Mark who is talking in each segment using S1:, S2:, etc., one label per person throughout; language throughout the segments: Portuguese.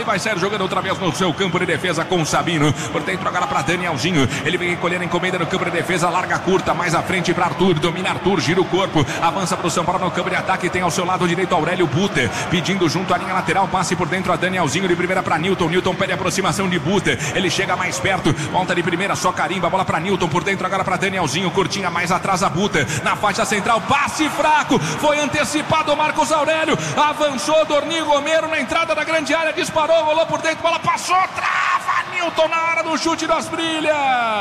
S1: ele vai sair jogando outra vez no seu campo de defesa com o Sabino. Por dentro agora para Danielzinho. Ele vem recolhendo a encomenda no campo de defesa, larga curta, mais à frente para Arthur. Domina Arthur, gira o corpo, avança para o São Paulo no campo de ataque. Tem ao seu lado direito Aurélio Buter, pedindo junto à linha lateral, passe por dentro a Danielzinho, de primeira para Newton. Newton pede aproximação de Buter, ele chega mais perto, volta de primeira, só carimba, bola para Newton, por dentro agora para Danielzinho, curtinha mais atrás a Buter, na faixa central, passe fraco, foi antecipado o Marcos Aurélio, avançou Dorninho Romero na entrada da grande área, disparou, rolou por dentro, bola passou, trava Newton na hora do chute das brilhas.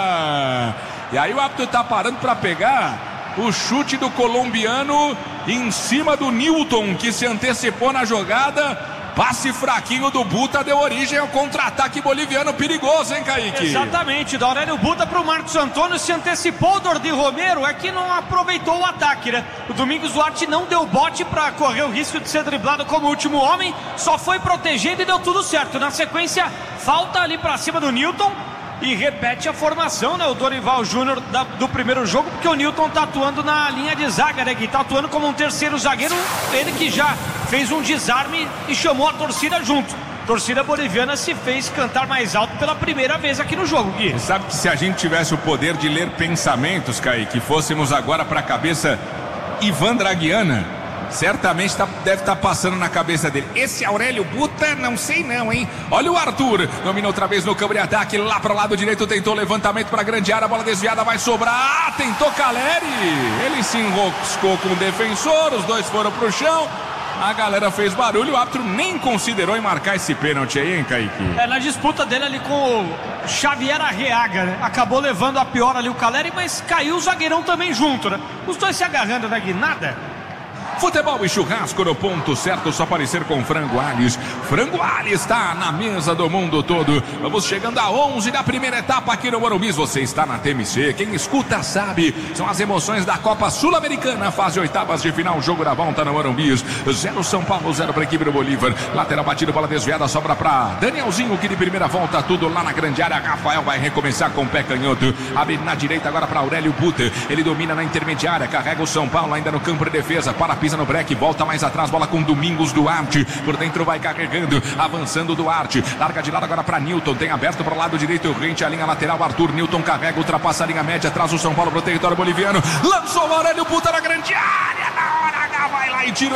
S1: E aí o árbitro tá parando para pegar o chute do colombiano em cima do Newton, que se antecipou na jogada. Passe fraquinho do Buta deu origem ao contra-ataque boliviano perigoso, hein, Kaique?
S2: Exatamente, da Aurélio Buta para o Marcos Antônio, se antecipou o Dorninho Romero, é que não aproveitou o ataque, né? O Domingos Duarte não deu bote para correr o risco de ser driblado como último homem, só foi protegendo e deu tudo certo. Na sequência, falta ali para cima do Newton. E repete a formação, né? O Dorival Júnior do primeiro jogo, porque o Newton tá atuando na linha de zaga, né? Que tá atuando como um terceiro zagueiro. Ele que já fez um desarme e chamou a torcida junto. A torcida boliviana se fez cantar mais alto pela primeira vez aqui no jogo, Gui.
S1: Sabe que se a gente tivesse o poder de ler pensamentos, Kaique, fôssemos agora pra cabeça Ivan Draguiana, certamente deve estar passando na cabeça dele. Esse Aurélio Buta, não sei não, hein? Olha o Arthur, domina outra vez no campo de ataque, lá para o lado direito, tentou levantamento para a grande área, a bola desviada, vai sobrar, tentou Caleri, ele se enroscou com o defensor, os dois foram pro chão, a galera fez barulho, o árbitro nem considerou em marcar esse pênalti aí, hein, Kaique?
S2: Na disputa dele ali com o Xavier Arreaga, né? Acabou levando a pior ali o Caleri, mas caiu o zagueirão também junto, né? Os dois se agarrando, né, Gui? Nada.
S1: Futebol e churrasco no ponto certo, só parecer com Frango Alhes. Frango Alhes está na mesa do mundo todo. Vamos chegando a 11 da primeira etapa aqui no Morumbi. Você está na TMC, quem escuta sabe. São as emoções da Copa Sul-Americana, fase oitavas de final, jogo da volta no Morumbi. 0 São Paulo, 0 para a equipe do Bolívar. Lateral batido, bola desviada, sobra para Danielzinho, que de primeira volta, tudo lá na grande área. Rafael vai recomeçar com o pé canhoto. Abre na direita agora para Aurélio Buter. Ele domina na intermediária, carrega o São Paulo ainda no campo de defesa, para pisa no break, volta mais atrás, bola com Domingos Duarte, por dentro vai carregando, avançando Duarte, larga de lado agora para Newton, tem aberto para o lado direito, rente a linha lateral, Arthur, Newton carrega, ultrapassa a linha média, traz o São Paulo para o território boliviano, lançou o Aurélio Buta na grande área, na hora H vai lá e tira o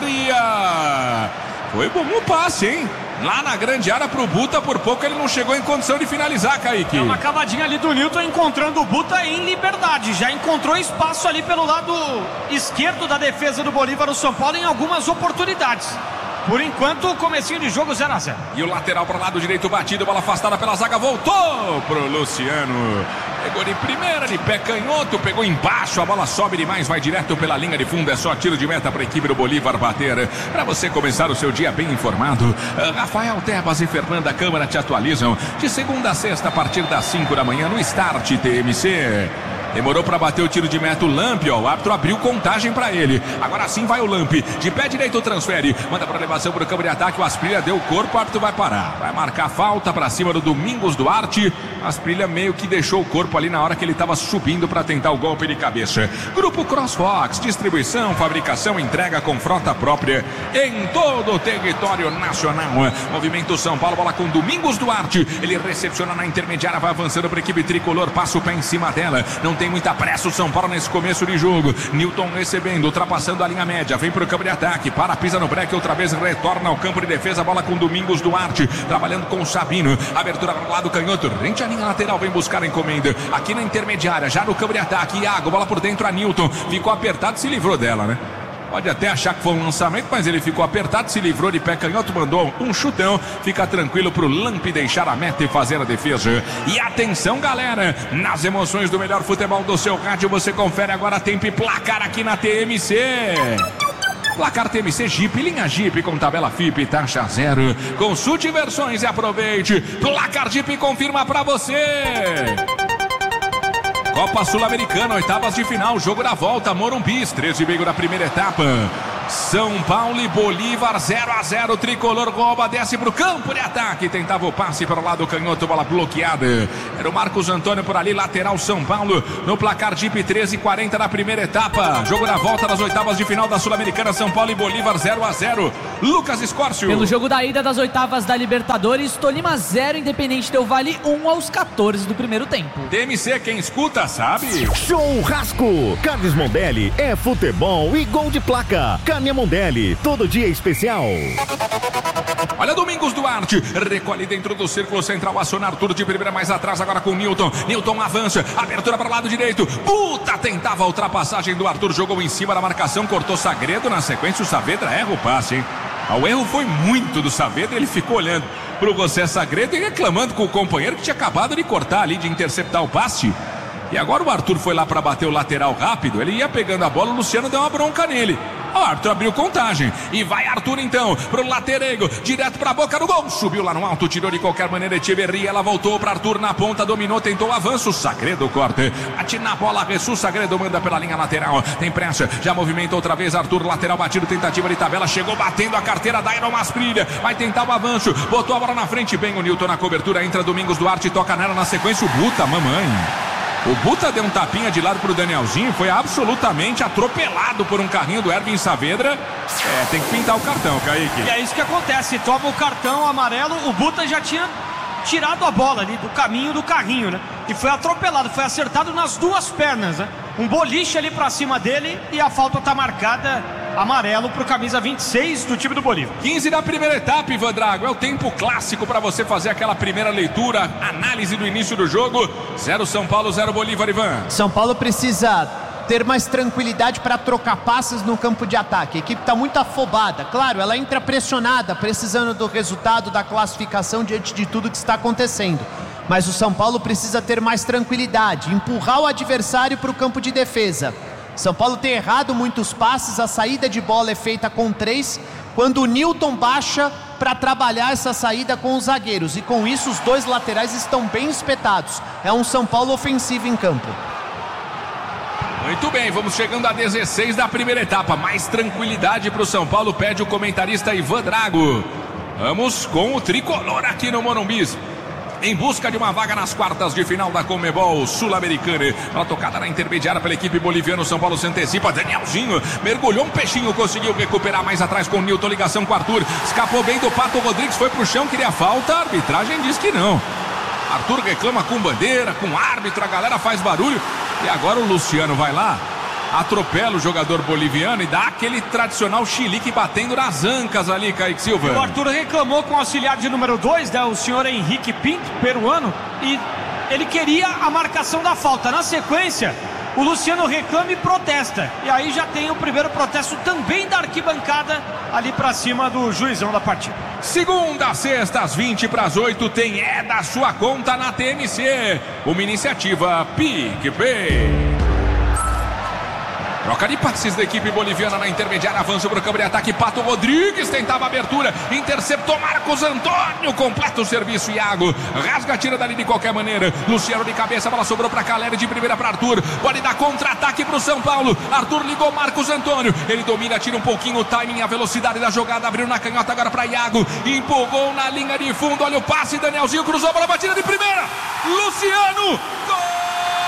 S1: Echeverria. Foi bom o passe, hein? Lá na grande área pro Buta, por pouco ele não chegou em condição de finalizar, Kaique.
S2: É uma cavadinha ali do Newton, encontrando o Buta em liberdade. Já encontrou espaço ali pelo lado esquerdo da defesa do Bolívar no São Paulo em algumas oportunidades. Por enquanto, o comecinho de jogo 0-0.
S1: E o lateral para o lado direito batido, bola afastada pela zaga, voltou pro Luciano. Pegou de primeira, de pé canhoto, pegou embaixo, a bola sobe demais, vai direto pela linha de fundo, é só tiro de meta para a equipe do Bolívar bater. Para você começar o seu dia bem informado, Rafael Tebas e Fernanda Câmara te atualizam de segunda a sexta a partir das 5 da manhã no Start TMC. Demorou para bater o tiro de meta o Lamp, ó. O árbitro abriu contagem para ele. Agora sim vai o Lamp. De pé direito transfere. Manda para elevação para o campo de ataque. O Asprilha deu o corpo, o árbitro vai parar. Vai marcar falta para cima do Domingos Duarte. O Asprilha meio que deixou o corpo ali na hora que ele estava subindo para tentar o golpe de cabeça. Grupo CrossFox, distribuição, fabricação, entrega com frota própria em todo o território nacional. Movimento São Paulo, bola com Domingos Duarte. Ele recepciona na intermediária, vai avançando para a equipe tricolor. Passa o pé em cima dela. Não tem muita pressa o São Paulo nesse começo de jogo. Newton recebendo, ultrapassando a linha média, vem para o campo de ataque, para, pisa no break, outra vez retorna ao campo de defesa, bola com Domingos Duarte, trabalhando com o Sabino, abertura para o lado canhoto, rente a linha lateral, vem buscar a encomenda, aqui na intermediária, já no campo de ataque, Iago, bola por dentro a Newton, ficou apertado, se livrou dela, né? Pode até achar que foi um lançamento, mas ele ficou apertado, se livrou de pé canhoto, mandou um chutão, fica tranquilo pro Lamp deixar a meta e fazer a defesa. E atenção, galera, nas emoções do melhor futebol do seu rádio, você confere agora tempo e placar aqui na TMC. Placar TMC Jeep, linha Jeep com tabela FIP, taxa zero. Consulte versões e aproveite. Placar Jeep confirma pra você. Copa Sul-Americana, oitavas de final, jogo da volta, Morumbi, 13 e meio da primeira etapa. São Paulo e Bolívar 0-0, tricolor rouba, desce pro campo de ataque, tentava o passe para o lado canhoto, bola bloqueada, era o Marcos Antônio por ali, lateral São Paulo, no placar de 13:40 na primeira etapa, jogo da volta das oitavas de final da Sul-Americana, São Paulo e Bolívar 0-0, Lucas Escórcio.
S3: Pelo jogo da ida das oitavas da Libertadores, Tolima 0, Independente Del Valle 1 aos 14 do primeiro tempo.
S1: TMC, quem escuta sabe.
S4: Churrasco, Carnes Mondelli, é futebol e gol de placa. Carne Mondelli, todo dia especial.
S1: Olha Domingos Duarte, recolhe dentro do círculo central, aciona Arthur de primeira mais atrás, agora com Newton avança, abertura para o lado direito, tentava a ultrapassagem do Arthur, jogou em cima da marcação, cortou Sagredo, na sequência o Saavedra erra o passe, hein? O erro foi muito do Saavedra, ele ficou olhando para o José Sagredo e reclamando com o companheiro que tinha acabado de cortar ali, de interceptar o passe. E agora o Arthur foi lá para bater o lateral rápido, ele ia pegando a bola, o Luciano deu uma bronca nele. O Arthur abriu contagem e vai Arthur então pro latereigo, direto pra boca do gol, subiu lá no alto, tirou de qualquer maneira Echeverria, ela voltou pra Arthur na ponta, dominou, tentou o avanço, Sagredo corta, bate na bola, Ressus, Sagredo manda pela linha lateral, tem pressa, já movimenta outra vez Arthur, lateral batido, tentativa de tabela, chegou batendo a carteira da Iron Masprilha, vai tentar o avanço, botou a bola na frente, bem o Newton na cobertura, entra Domingos Duarte, toca nela na sequência, o Buta, mamãe. O Buta deu um tapinha de lado pro Danielzinho, foi absolutamente atropelado por um carrinho do Ervin Saavedra. Tem que pintar o cartão, Kaique.
S2: E é isso que acontece, toma o cartão amarelo, o Buta já tinha tirado a bola ali do caminho do carrinho, né? E foi atropelado, foi acertado nas duas pernas, né? Um boliche ali pra cima dele e a falta tá marcada, amarelo pro camisa 26 do time do Bolívar.
S1: 15 da primeira etapa, Ivan Drago, é o tempo clássico para você fazer aquela primeira leitura, análise do início do jogo. 0 São Paulo, 0 Bolívar, Ivan.
S5: São Paulo precisa ter mais tranquilidade para trocar passes no campo de ataque. A equipe está muito afobada, claro, ela entra pressionada, precisando do resultado, da classificação diante de tudo que está acontecendo. Mas o São Paulo precisa ter mais tranquilidade, empurrar o adversário para o campo de defesa. São Paulo tem errado muitos passes, a saída de bola é feita com 3, quando o Newton baixa para trabalhar essa saída com os zagueiros, e com isso os dois laterais estão bem espetados. É um São Paulo ofensivo em campo.
S1: Muito bem, vamos chegando a 16 da primeira etapa, mais tranquilidade para o São Paulo, pede o comentarista Ivan Drago. Vamos com o tricolor aqui no Morumbi, em busca de uma vaga nas quartas de final da Conmebol Sul-Americana. Uma tocada na intermediária pela equipe boliviana, o São Paulo se antecipa, Danielzinho mergulhou um peixinho, conseguiu recuperar mais atrás com o Newton, ligação com o Arthur, escapou bem do Pato Rodrigues, foi pro chão, queria falta, a arbitragem diz que não. Arthur reclama com bandeira, com árbitro, a galera faz barulho, e agora o Luciano vai lá, atropela o jogador boliviano e dá aquele tradicional chilique batendo nas ancas ali, Kaique Silva.
S2: O Arthur reclamou com o auxiliar de número 2, né, o senhor Henrique Pinto, peruano, e ele queria a marcação da falta. Na sequência, o Luciano reclama e protesta. E aí já tem o primeiro protesto também da arquibancada ali pra cima do juizão da partida.
S1: Segunda a sexta, às 7:20, tem da sua conta na TMC. Uma iniciativa PicPay. Troca de passes da equipe boliviana na intermediária, avança para o campo de ataque, Pato Rodrigues tentava a abertura, interceptou Marcos Antônio, completa o serviço, Iago, rasga, tira dali de qualquer maneira, Luciano de cabeça, a bola sobrou para Caleri, de primeira para Arthur, pode dar contra-ataque para o São Paulo, Arthur ligou Marcos Antônio, ele domina, tira um pouquinho o timing, a velocidade da jogada, abriu na canhota agora para Iago, empurrou na linha de fundo, olha o passe, Danielzinho cruzou a bola, batida de primeira, Luciano